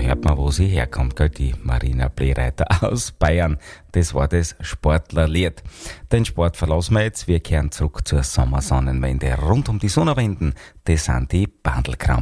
hört man, wo sie herkommt, gell? Die Marina Blereiter aus Bayern. Das war das Sportlerlied. Den Sport verlassen wir jetzt. Wir kehren zurück zur Sommersonnenwende. Rund um die Sonnenwenden, das sind die Bandelkram.